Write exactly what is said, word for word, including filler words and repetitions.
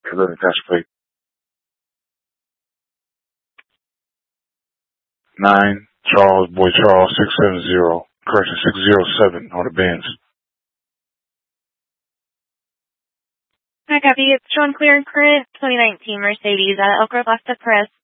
Converting test plate. Nine, Charles, Boy Charles, six seven zero. Correction, six zero seven on the bands. Hi, copy. It's John Clear and Current, twenty nineteen Mercedes at Elk Grove, Las Perez.